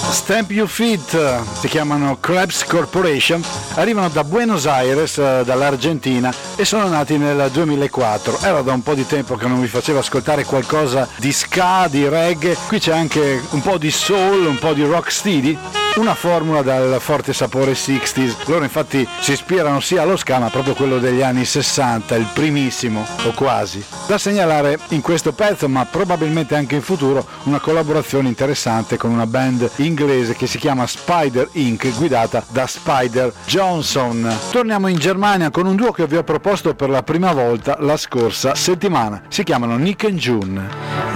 Stamp Your Feet, si chiamano Krebs Corporation, arrivano da Buenos Aires, dall'Argentina, e sono nati nel 2004. Era da un po' di tempo che non vi facevo ascoltare qualcosa di ska, di reggae. Qui c'è anche un po' di soul, un po' di rocksteady, una formula dal forte sapore 60s. Loro infatti si ispirano sia allo ska, ma proprio quello degli anni 60, il primissimo, o quasi. Da segnalare in questo pezzo, ma probabilmente anche in futuro, una collaborazione interessante con una band inglese che si chiama Spider Inc., guidata da Spider Johnson. Torniamo in Germania con un duo che vi ho proposto per la prima volta la scorsa settimana. Si chiamano Nick and June.